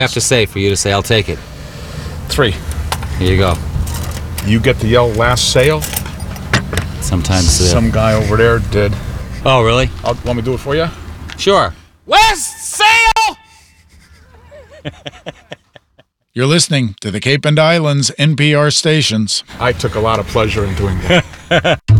have to say for you to say, I'll take it? 3. Here you go. You get to yell last sale. Sometimes. Some guy over there did. Oh, really? Want me to do it for you? Sure. Last sale! You're listening to the Cape and Islands NPR stations. I took a lot of pleasure in doing that.